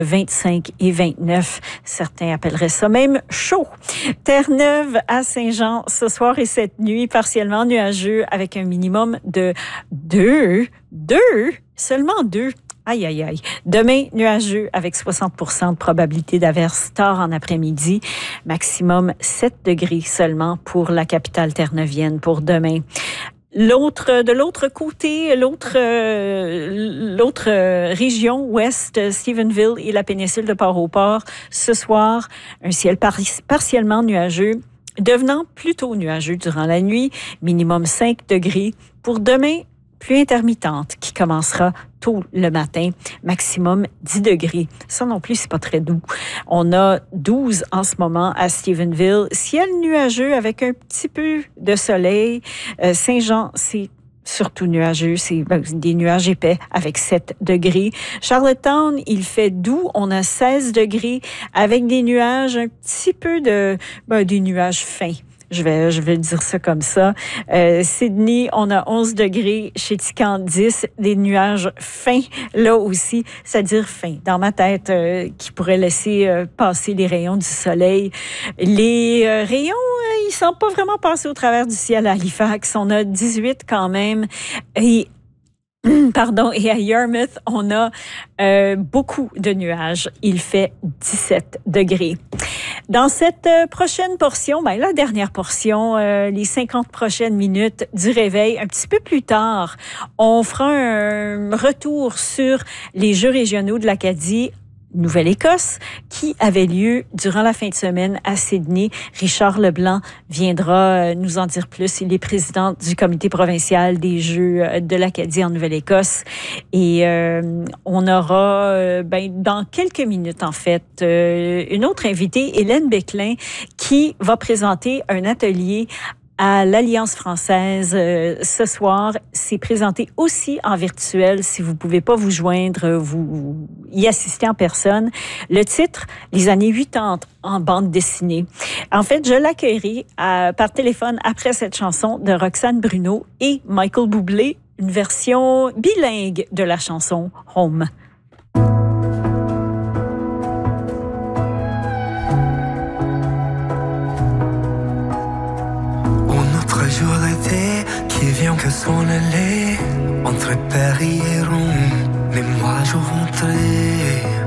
25 et 29. Certains appelleraient ça même chaud. Terre-Neuve à Saint-Jean ce soir et cette nuit, partiellement nuageux avec un minimum de 2. Seulement 2. Aïe, aïe, aïe. Demain, nuageux avec 60% de probabilité d'averse tard en après-midi. Maximum 7 degrés seulement pour la capitale terre-neuvienne pour demain. De l'autre côté, l'autre région ouest, Stephenville et la péninsule de Port-au-Port, ce soir, un ciel partiellement nuageux, devenant plutôt nuageux durant la nuit, minimum 5 degrés. Pour demain, pluie intermittente qui commencera tôt le matin, maximum 10 degrés. Ça non plus, c'est pas très doux. On a 12 en ce moment à Stephenville. Ciel nuageux avec un petit peu de soleil. Saint-Jean, c'est surtout nuageux. C'est des nuages épais avec 7 degrés. Charlottetown, il fait doux. On a 16 degrés avec des nuages, un petit peu des nuages fins. Je vais dire ça comme ça. Sydney, on a 11 degrés. Chez Tican, 10. Des nuages fins, là aussi. C'est-à-dire fins, dans ma tête, qui pourraient laisser passer les rayons du soleil. Les rayons, ils ne semblent pas vraiment passer au travers du ciel à Halifax. On a 18 quand même. Et à Yarmouth, on a beaucoup de nuages. Il fait 17 degrés. Dans cette prochaine portion, la dernière portion, les 50 prochaines minutes du réveil, un petit peu plus tard, on fera un retour sur les Jeux régionaux de l'Acadie Nouvelle-Écosse qui avait lieu durant la fin de semaine à Sydney. Richard Leblanc viendra nous en dire plus. Il est président du comité provincial des Jeux de l'Acadie en Nouvelle-Écosse. Et on aura, dans quelques minutes, en fait, une autre invitée, Hélène Becklin, qui va présenter un atelier à l'Alliance française ce soir. C'est présenté aussi en virtuel si vous ne pouvez pas vous joindre, vous y assister en personne. Le titre, Les années 80 en bande dessinée. En fait, je l'accueillerai par téléphone après cette chanson de Roxane Bruno et Michael Bublé, une version bilingue de la chanson Home. Jour d'été qui vient que s'en aller entre Paris et Rome, mais moi je rentrais.